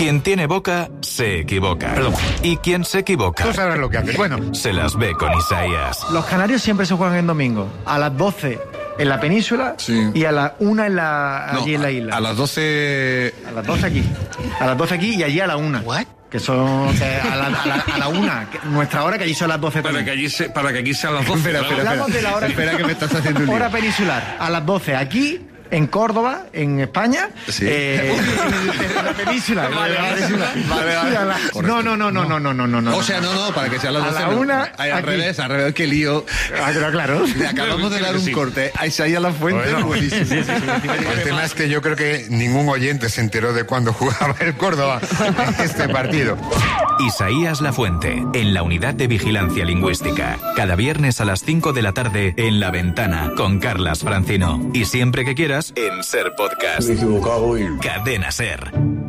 Quien tiene boca, se equivoca. Perdón. Y quien se equivoca... Tú sabes lo que haces. Bueno. Se las ve con Isaías. Los canarios siempre se juegan en domingo. A las 12 en la península y a las 1 allí en la isla. A las 12... A las 12 aquí. A las 12 aquí y allí a la 1. ¿What? Que son a la 1, nuestra hora, que allí son las 12 para también. Para que aquí sean las 12. Hablamos de la hora. Espera que me estás haciendo un lío. Hora peninsular. A las 12 aquí, en Córdoba, en España. Sí. En la península. Vale. No. O sea, no, para que sea las 12. A la 1. Al revés, qué lío. Claro. Le acabamos de dar un corte a Isaías La Fuente. Bueno, buenísimo. Sí. El tema es que yo creo que ningún oyente se enteró de cuándo jugaba el Córdoba en este partido. Isaías La Fuente, en la Unidad de Vigilancia Lingüística. Cada viernes a las 5 de la tarde en La Ventana, con Carlas Francino. Y siempre que quieras, en Ser Podcast. Me he equivocado y... Cadena Ser.